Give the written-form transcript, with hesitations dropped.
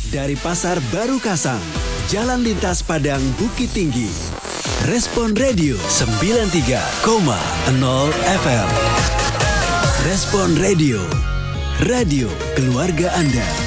dari Pasar Baru Kasang, Jalan Lintas Padang Bukit Tinggi. Respon Radio 93,0 FM. Respon Radio, radio keluarga Anda.